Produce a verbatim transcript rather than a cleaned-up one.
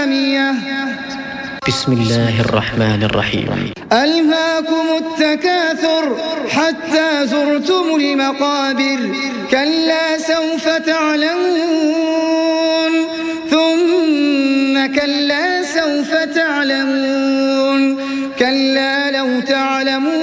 بسم الله الرحمن الرحيم. ألهاكم التكاثر حتى زرتم المقابر كلا سوف تعلمون ثم كلا سوف تعلمون كلا لو تعلمون